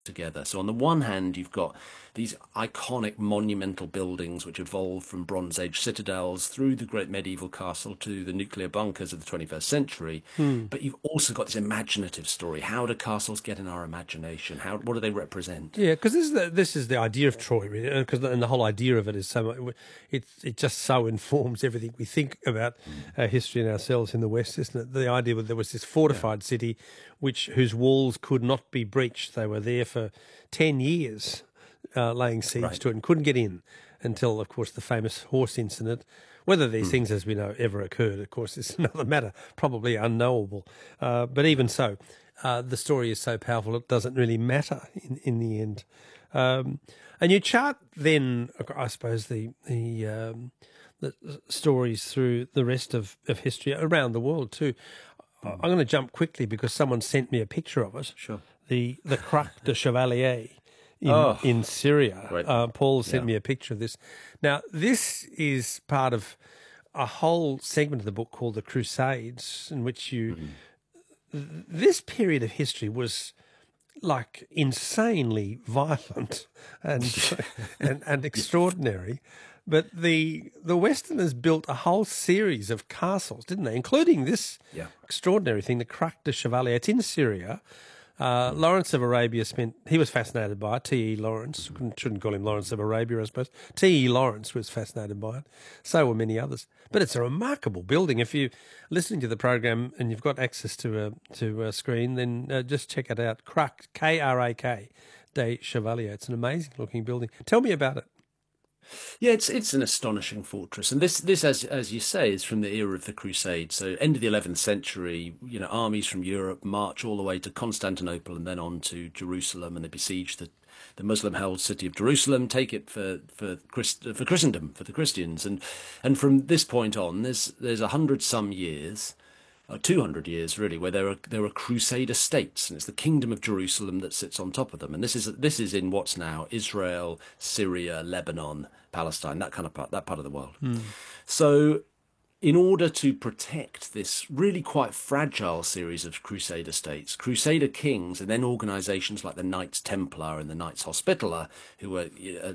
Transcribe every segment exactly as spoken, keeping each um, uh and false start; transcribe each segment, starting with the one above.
together. So on the one hand, you've got these iconic monumental buildings which evolved from Bronze Age citadels through the great medieval castle to the nuclear bunkers of the twenty-first century. Hmm. But you've also got this imaginative story. How do castles get in our imagination? How, what do they represent? Yeah, because this is the this is the idea of Troy, really, because and the whole idea of it is so much. It it just so informs everything we think about uh, history and ourselves in the West, isn't it? The idea that there was this fortified city, which whose walls could not be breached. They were there for ten years, uh, laying siege Right. to it, and couldn't get in until, of course, the famous horse incident. Whether these Mm. things, as we know, ever occurred, of course, is another matter, probably unknowable. Uh, but even so, uh, the story is so powerful it doesn't really matter in, in the end. Um, and you chart then, I suppose, the the, um, the stories through the rest of, of history around the world too. I'm going to jump quickly because someone sent me a picture of it. Sure. The the Croix de Chevalier in Oh, in Syria. great. Uh, Paul sent Yeah. me a picture of this. Now, this is part of a whole segment of the book called the Crusades, in which you this period of history was like insanely violent and and, and extraordinary. But the the Westerners built a whole series of castles, didn't they? Including this Yeah. extraordinary thing, the Croix de Chevalier. It's in Syria. Uh, Lawrence of Arabia spent, he was fascinated by it, T E. Lawrence, couldn't- shouldn't call him Lawrence of Arabia, I suppose. T E. Lawrence was fascinated by it. So were many others. But it's a remarkable building. If you're listening to the program and you've got access to a, to a screen, then uh, just check it out. Croix, K R A K, de Chevalier. It's an amazing looking building. Tell me about it. Yeah, it's it's an astonishing fortress, and this this as as you say is from the era of the Crusades. So end of the eleventh century, you know, armies from Europe march all the way to Constantinople and then on to Jerusalem, and they besiege the the Muslim-held city of Jerusalem, take it for for Christ, for Christendom, for the Christians, and and from this point on, there's there's a hundred some years. Uh, two hundred years really, where there are there are Crusader states, and it's the Kingdom of Jerusalem that sits on top of them. And this is this is in what's now Israel, Syria, Lebanon, Palestine, that kind of part, that part of the world. So, in order to protect this really quite fragile series of Crusader states, Crusader kings, and then organisations like the Knights Templar and the Knights Hospitaller, who were uh,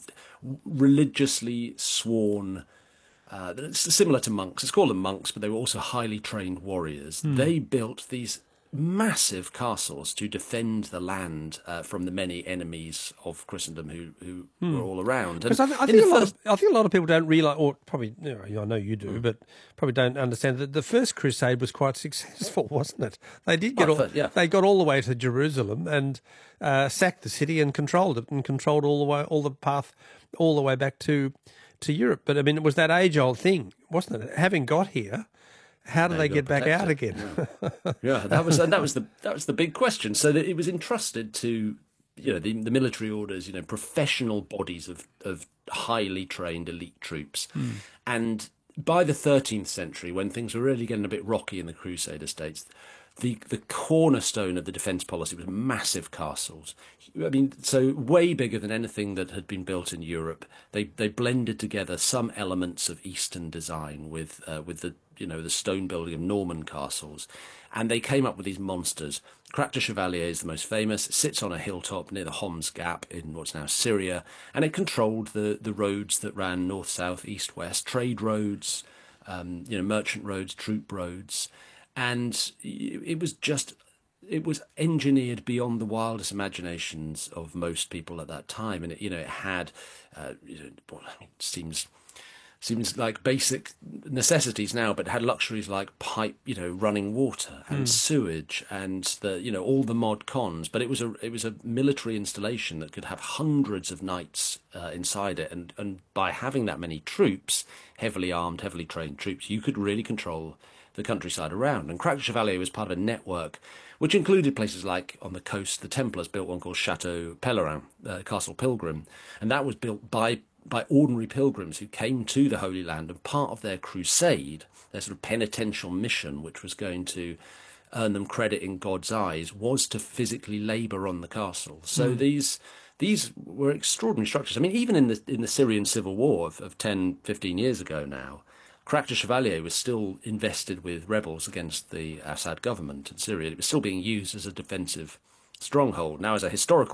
religiously sworn. Uh, it's similar to monks. It's called them monks, but they were also highly trained warriors. They built these massive castles to defend the land uh, from the many enemies of Christendom who who were all around. And Because I, th- I in the think a lot first, of I think a lot of people don't realise, or probably you know, I know you do, but probably don't understand that the first crusade was quite successful, wasn't it? They did get Oh, all but, yeah. they got all the way to Jerusalem and uh, sacked the city and controlled it and controlled all the way all the path all the way back to to Europe. But I mean, it was that age old thing, wasn't it? Having got here, how do Now they you've get got to back protect out it. again? Yeah, that was and that was the that was the big question. So that it was entrusted to you know the, the military orders, you know, professional bodies of of highly trained elite troops, and by the thirteenth century, when things were really getting a bit rocky in the Crusader states, the the cornerstone of the defence policy was massive castles. I mean, so way bigger than anything that had been built in Europe. They they blended together some elements of Eastern design with uh, with the you know the stone building of Norman castles, and they came up with these monsters. Croix de Chevalier is the most famous. It sits on a hilltop near the Homs Gap in what's now Syria, and it controlled the the roads that ran north, south, east, west, trade roads, um, you know, merchant roads, troop roads, and it was just it was engineered beyond the wildest imaginations of most people at that time, and it, you know it had uh, you know, well, I mean, it seems seems like basic necessities now, but had luxuries like pipe, you know, running water and sewage and the you know all the mod cons. But it was a it was a military installation that could have hundreds of knights uh, inside it, and and by having that many troops, heavily armed, heavily trained troops, you could really control the countryside around. And Croix de Chevalier was part of a network which included places like on the coast. The Templars built one called Chateau Pellerin, uh, Castle Pilgrim, and that was built by by ordinary pilgrims who came to the Holy Land, and part of their crusade, their sort of penitential mission, which was going to earn them credit in God's eyes, was to physically labour on the castle. So these these were extraordinary structures. I mean, even in the in the Syrian civil war of, of ten, fifteen years ago now, Croix de Chevalier was still invested with rebels against the Assad government in Syria. It was still being used as a defensive stronghold. Now, as a historical